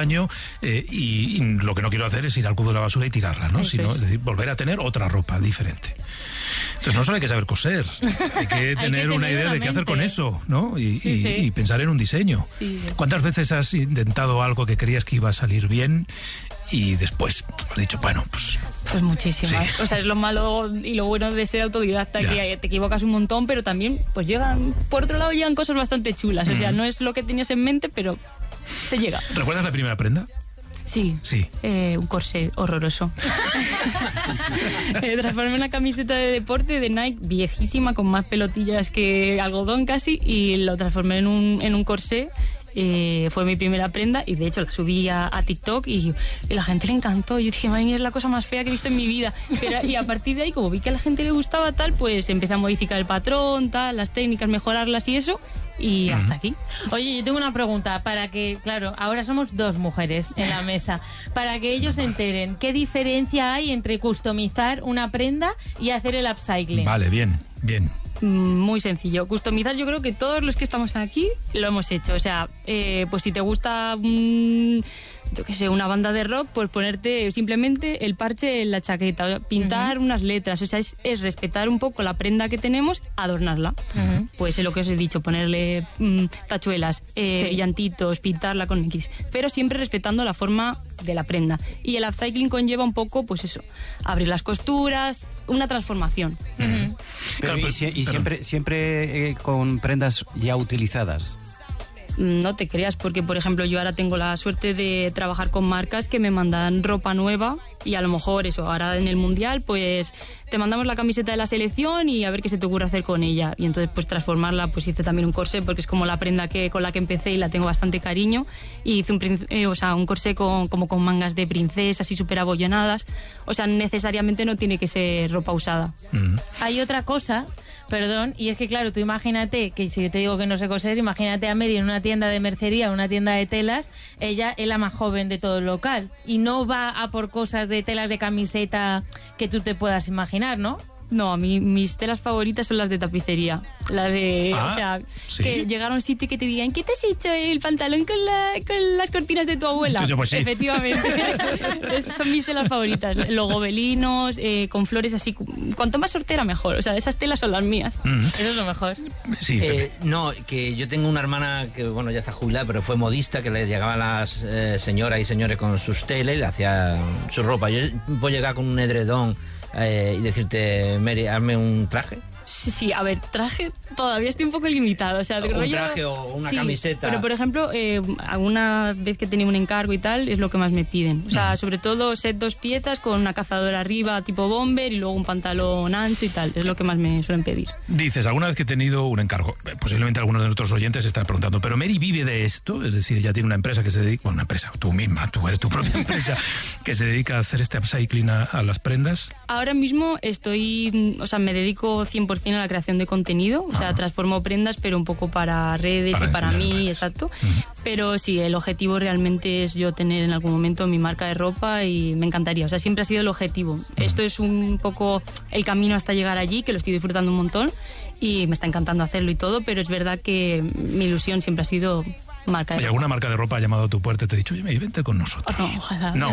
año, y lo que no quiero hacer es ir al cubo de la basura y tirarla, ¿no? Es decir, volver a tener otra ropa diferente. Entonces no solo hay que saber coser, hay que tener una idea de qué hacer con eso, ¿no? Y pensar en un diseño. ¿Cuántas veces has intentado algo que creías que iba a salir bien y después has dicho, bueno, pues muchísimas. Sí. O sea, es lo malo y lo bueno de ser autodidacta, que te equivocas un montón, pero también, pues por otro lado llegan cosas bastante chulas. O sea, no es lo que tenías en mente, pero se llega. ¿Recuerdas la primera prenda? Sí. Un corsé horroroso. Transformé una camiseta de deporte de Nike viejísima, con más pelotillas que algodón casi, y lo transformé en un corsé. Fue mi primera prenda y de hecho la subí a TikTok y a la gente le encantó. Yo dije, madre mía, es la cosa más fea que he visto en mi vida. Y a partir de ahí, como vi que a la gente le gustaba tal, pues empecé a modificar el patrón, las técnicas, mejorarlas y eso. Y hasta aquí. Oye, yo tengo una pregunta para que, claro, ahora somos 2 mujeres en la mesa, para que ellos se enteren, ¿qué diferencia hay entre customizar una prenda y hacer el upcycling? Vale, bien. Muy sencillo. Customizar, yo creo que todos los que estamos aquí lo hemos hecho. O sea, pues si te gusta yo qué sé, una banda de rock, pues ponerte simplemente el parche en la chaqueta, pintar unas letras. O sea, es respetar un poco la prenda que tenemos, adornarla. Pues es lo que os he dicho, ponerle tachuelas, llantitos, pintarla con X, pero siempre respetando la forma de la prenda. Y el upcycling conlleva un poco, pues eso, abrir las costuras, una transformación. Pero siempre con prendas ya utilizadas. No te creas, porque por ejemplo yo ahora tengo la suerte de trabajar con marcas que me mandan ropa nueva y a lo mejor eso, ahora en el Mundial pues te mandamos la camiseta de la selección y a ver qué se te ocurre hacer con ella, y entonces pues transformarla, pues hice también un corsé porque es como la prenda con la que empecé y la tengo bastante cariño, y hice un corsé como con mangas de princesa así súper abollonadas. O sea, necesariamente no tiene que ser ropa usada. Hay otra cosa, perdón, y es que claro, tú imagínate que si yo te digo que no sé coser, imagínate a Mary en una tienda de mercería, una tienda de telas. Ella es la más joven de todo el local y no va a por cosas de telas de camiseta que tú te puedas imaginar, ¿no? No, a mí mis telas favoritas son las de tapicería. La de, o sea, ¿sí? Que llegar a un sitio y que te digan, ¿qué te has hecho el pantalón con las cortinas de tu abuela? Pues sí. Efectivamente. Son mis telas favoritas. Los gobelinos, con flores así. Cuanto más sortera, mejor. O sea, esas telas son las mías. Eso es lo mejor. Sí, no, que yo tengo una hermana que, bueno, ya está jubilada, pero fue modista, que le llegaban las señoras y señores con sus telas y le hacía su ropa. Yo puedo llegar con un edredón y decirte, Mary, hazme un traje. Sí, a ver, traje todavía estoy un poco limitado. O sea, un traje o una camiseta. Pero, por ejemplo, alguna vez que tenía un encargo y tal, es lo que más me piden. O sea, sobre todo set 2 piezas con una cazadora arriba tipo bomber y luego un pantalón ancho y tal. Es lo que más me suelen pedir. Dices, alguna vez que he tenido un encargo, posiblemente algunos de nuestros oyentes están preguntando, ¿pero Mary vive de esto? Es decir, ella tiene una empresa que se dedica, bueno, una empresa, tú misma, tú eres tu propia empresa, que se dedica a hacer este upcycling a las prendas. Ahora mismo me dedico 100% a la creación de contenido. O sea, transformo prendas, pero un poco para redes y para mí, exacto. Pero sí, el objetivo realmente es yo tener en algún momento mi marca de ropa y me encantaría. O sea, siempre ha sido el objetivo. Esto es un poco el camino hasta llegar allí, que lo estoy disfrutando un montón y me está encantando hacerlo y todo, pero es verdad que mi ilusión siempre ha sido marca de ropa. ¿Y alguna marca de ropa ha llamado a tu puerta y te ha dicho, oye, vente con nosotros? No, ojalá. No.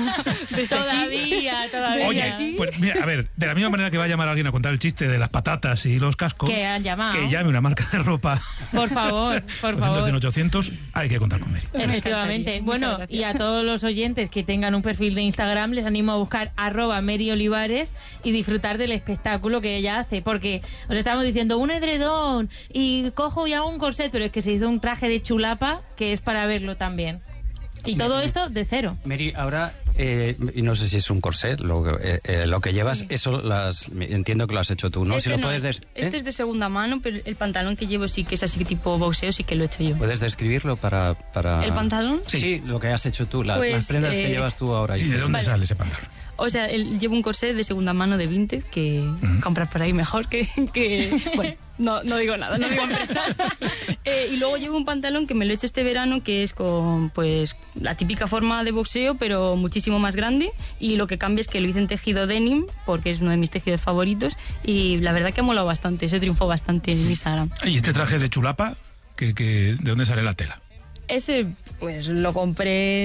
Todavía. Oye, pues mira, a ver, de la misma manera que va a llamar a alguien a contar el chiste de las patatas y los cascos, que han llamado, que llame una marca de ropa. Por favor, por favor. 800, hay que contar con Mary. Efectivamente. Bueno, y a todos los oyentes que tengan un perfil de Instagram, les animo a buscar @MaryOlivares y disfrutar del espectáculo que ella hace, porque os estamos diciendo un edredón y cojo y hago un corset, pero es que se hizo un traje de chulapa que es para verlo también. Y todo esto de cero. Mary, ahora, y no sé si es un corsé lo que llevas, sí. Eso entiendo que lo has hecho tú, ¿no? Este, si lo no, puedes este es de segunda mano, pero el pantalón que llevo sí que es así tipo boxeo, sí que lo he hecho yo. ¿Puedes describirlo para...? ¿El pantalón? Sí, lo que has hecho tú, pues, las prendas que llevas tú ahora. ¿Y de dónde sale ese pantalón? O sea, llevo un corsé de segunda mano de Vinted que compras por ahí mejor que bueno, no digo nada, no digo empresas. Y luego llevo un pantalón que me lo he hecho este verano, que es con pues la típica forma de boxeo, pero muchísimo más grande, y lo que cambia es que lo hice en tejido denim, porque es uno de mis tejidos favoritos, y la verdad que ha molado bastante, se triunfó bastante en Instagram. ¿Y este traje de chulapa, de dónde sale la tela? Ese, pues lo compré